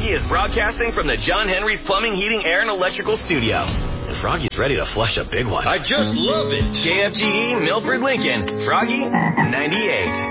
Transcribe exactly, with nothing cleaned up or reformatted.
Froggy is broadcasting from the John Henry's Plumbing, Heating, Air, and Electrical Studio. And Froggy's ready to flush a big one. I just love it. K F G E, Milford, Lincoln. Froggy, ninety-eight.